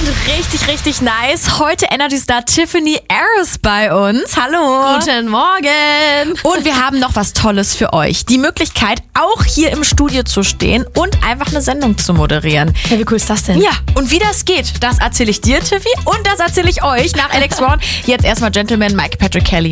richtig, richtig nice. Heute Energy Star Tiffany Harris bei uns. Hallo. Guten Morgen. Und wir haben noch was Tolles für euch. Die Möglichkeit, auch hier im Studio zu stehen und einfach eine Sendung zu moderieren. Hey, wie cool ist das denn? Ja, und wie das geht, das erzähle ich dir, Tiffy, und das erzähle ich euch nach Alex Brown. Jetzt erstmal Gentleman, Mike Patrick Kelly.